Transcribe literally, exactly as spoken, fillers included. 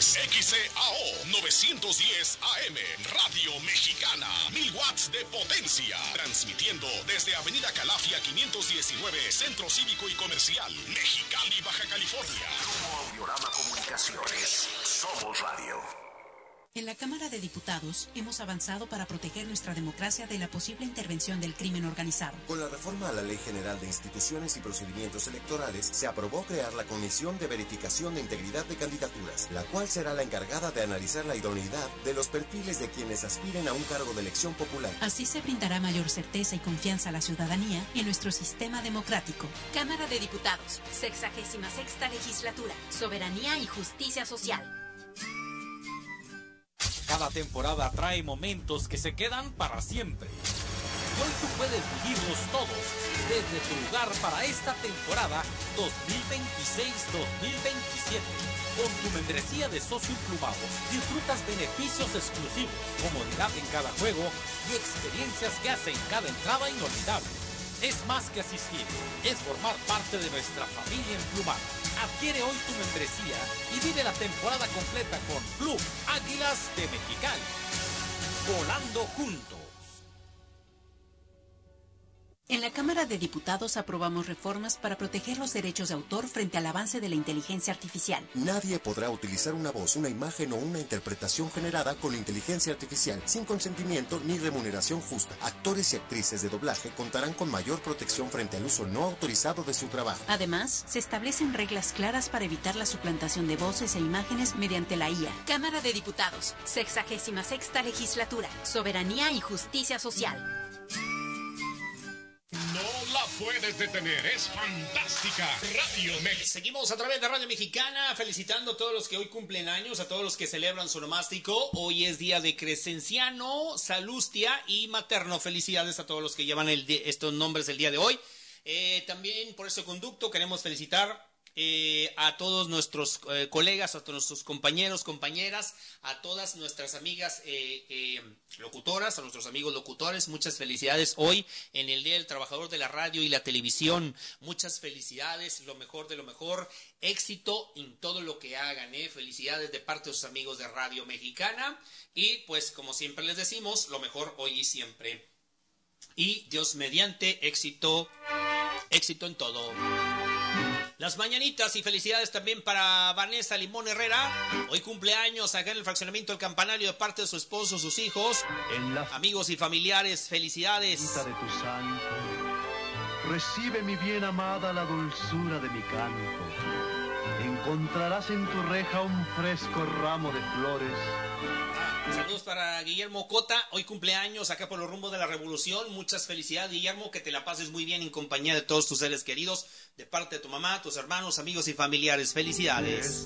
es X C A O novecientos diez A M, Radio Mexicana, mil watts de potencia, transmitiendo desde Avenida Calafia quinientos diecinueve, Centro Cívico y Comercial, Mexicali, Baja California. Grupo Audiorama Comunicaciones, somos radio. En la Cámara de Diputados hemos avanzado para proteger nuestra democracia de la posible intervención del crimen organizado. Con la reforma a la Ley General de Instituciones y Procedimientos Electorales, se aprobó crear la Comisión de Verificación de Integridad de Candidaturas, la cual será la encargada de analizar la idoneidad de los perfiles de quienes aspiren a un cargo de elección popular. Así se brindará mayor certeza y confianza a la ciudadanía en nuestro sistema democrático. Cámara de Diputados, sexagésima sexta legislatura, soberanía y justicia social. Cada temporada trae momentos que se quedan para siempre. Y hoy tú puedes vivirlos todos desde tu lugar para esta temporada dos mil veintiséis dos mil veintisiete. Con tu membresía de socio emplumado disfrutas beneficios exclusivos, comodidad en cada juego y experiencias que hacen cada entrada inolvidable. Es más que asistir, es formar parte de nuestra familia emplumada. Adquiere hoy tu membresía y vive la temporada completa con Club Águilas de Mexicali. Volando juntos. En la Cámara de Diputados aprobamos reformas para proteger los derechos de autor frente al avance de la inteligencia artificial. Nadie podrá utilizar una voz, una imagen o una interpretación generada con inteligencia artificial sin consentimiento ni remuneración justa. Actores y actrices de doblaje contarán con mayor protección frente al uso no autorizado de su trabajo. Además, se establecen reglas claras para evitar la suplantación de voces e imágenes mediante la I A. Cámara de Diputados, sexagésima sexta legislatura, soberanía y justicia social. No la puedes detener, es fantástica. Radio Mexicana. Seguimos a través de Radio Mexicana, felicitando a todos los que hoy cumplen años, a todos los que celebran su onomástico. Hoy es día de Crescenciano, Salustia y Materno. Felicidades a todos los que llevan el de, estos nombres el día de hoy. Eh, también por este conducto queremos felicitar Eh, a todos nuestros eh, colegas, a todos nuestros compañeros, compañeras, a todas nuestras amigas eh, eh, locutoras, a nuestros amigos locutores. Muchas felicidades hoy en el Día del Trabajador de la Radio y la Televisión. Muchas felicidades, lo mejor de lo mejor, éxito en todo lo que hagan, ¿eh? Felicidades de parte de sus amigos de Radio Mexicana y pues como siempre les decimos, lo mejor hoy y siempre. Y Dios mediante, éxito, éxito en todo. Las mañanitas y felicidades también para Vanessa Limón Herrera. Hoy cumpleaños acá en el fraccionamiento del Campanario de parte de su esposo, sus hijos, amigos y familiares. Felicidades. De tu santo, recibe mi bien amada la dulzura de mi canto. Encontrarás en tu reja un fresco ramo de flores. Saludos para Guillermo Cota, hoy cumpleaños acá por los rumbos de la revolución. Muchas felicidades, Guillermo, que te la pases muy bien en compañía de todos tus seres queridos, de parte de tu mamá, tus hermanos, amigos y familiares. Felicidades.